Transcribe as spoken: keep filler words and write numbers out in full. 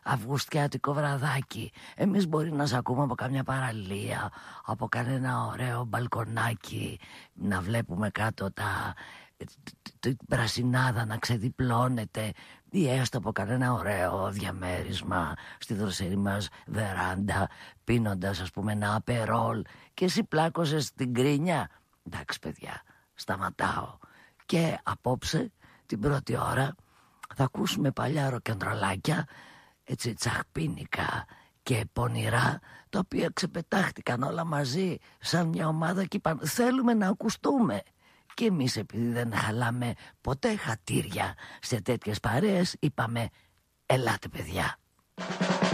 αυγουστιάτικο βραδάκι. Εμείς μπορεί να σε ακούμε από καμιά παραλία, από κανένα ωραίο μπαλκονάκι, να βλέπουμε κάτω τα... την πρασινάδα να ξεδιπλώνεται, ή έστω από κανένα ωραίο διαμέρισμα στη δροσερή μας βεράντα, πίνοντας ας πούμε ένα απερόλ, και εσύ πλάκωσες την κρίνια. Εντάξει παιδιά, σταματάω. Και απόψε την πρώτη ώρα θα ακούσουμε παλιά ροκεντρολάκια, έτσι τσαχπίνικα και πονηρά, τα οποία ξεπετάχτηκαν όλα μαζί σαν μια ομάδα και είπαν θέλουμε να ακουστούμε. Και εμείς, επειδή δεν χαλάμε ποτέ χατήρια σε τέτοιες παρέες, είπαμε ελάτε παιδιά.